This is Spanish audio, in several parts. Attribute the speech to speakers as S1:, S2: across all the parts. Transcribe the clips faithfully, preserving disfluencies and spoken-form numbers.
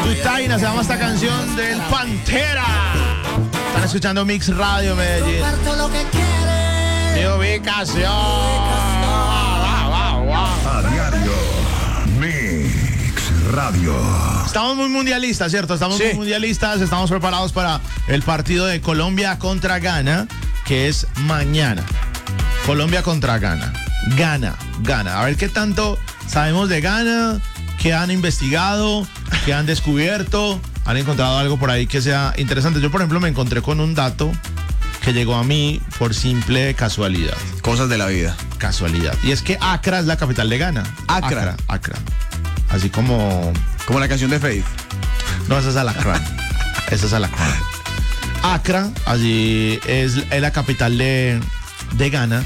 S1: Tutaina se llama esta canción del Pantera. Están escuchando Mix Radio Medellín. Mi ubicación.
S2: A diario. Mix Radio.
S1: Estamos muy mundialistas, ¿cierto? Estamos
S3: Sí.
S1: muy mundialistas. Estamos preparados para el partido de Colombia contra Ghana, que es mañana. Colombia contra Ghana. Ghana, Ghana. A ver qué tanto sabemos de Ghana, qué han investigado, qué han descubierto, han encontrado algo por ahí que sea interesante. Yo, por ejemplo, me encontré con un dato que llegó a mí por simple casualidad.
S3: Cosas de la vida.
S1: Casualidad. Y es que Accra es la capital de Ghana.
S3: Accra.
S1: Accra. Accra. Así como...
S3: Como la canción de Faith.
S1: No, esa es Alacrán. Esa es Alacrán. Accra, allí es, es la capital de, de Ghana.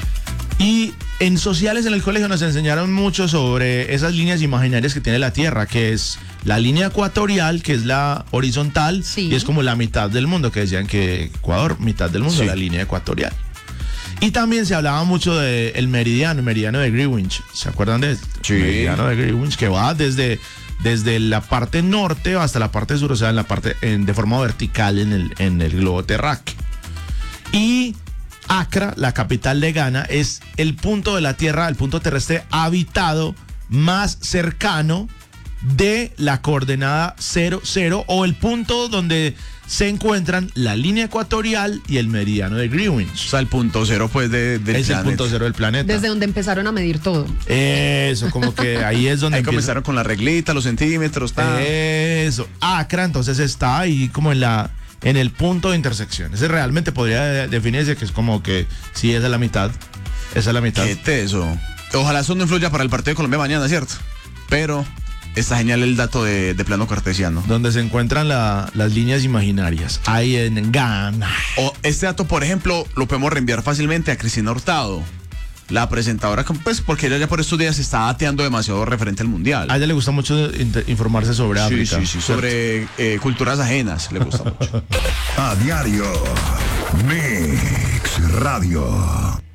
S1: Y en sociales en el colegio nos enseñaron mucho sobre esas líneas imaginarias que tiene la Tierra, que es la línea ecuatorial, que es la horizontal,
S4: Sí.
S1: y es como la mitad del mundo, que decían que Ecuador, mitad del mundo,
S3: Sí.
S1: la línea ecuatorial. Y también se hablaba mucho del meridiano, el meridiano de Greenwich. ¿Se acuerdan de esto?
S3: Sí.
S1: El meridiano de Greenwich, que va desde, desde la parte norte hasta la parte sur, o sea, en la parte, en, de forma vertical en el, en el globo terráqueo. Y Accra, la capital de Ghana, es el punto de la Tierra, el punto terrestre habitado más cercano de la coordenada cero cero, o el punto donde se encuentran la línea ecuatorial y el meridiano de
S3: O
S1: Greenwich.
S3: sea, el punto cero, pues, de, del
S1: Es el
S3: planeta.
S1: punto cero del planeta.
S4: Desde donde empezaron a medir todo.
S1: Eso, como que ahí es donde
S3: Ahí
S1: empieza-
S3: comenzaron con la reglita, los centímetros, tal.
S1: Eso. Accra, entonces está ahí como en la en el punto de intersección. Ese realmente podría de- definirse que es como que sí, esa es la mitad. Esa es la mitad.
S3: Qué teso. Ojalá eso no influya para el partido de Colombia mañana, ¿cierto? Pero está genial el dato de, de plano cartesiano.
S1: Donde se encuentran la- las líneas imaginarias. Ahí en Ghana.
S3: O este dato, por ejemplo, lo podemos reenviar fácilmente a Cristina Hurtado, la presentadora, pues porque ella ya por estos días se está dateando demasiado referente al mundial.
S1: A ella le gusta mucho inter- informarse sobre
S3: Sí,
S1: África.
S3: sí, sí, sobre eh, culturas ajenas, le gusta mucho.
S2: A diario. Mix Radio.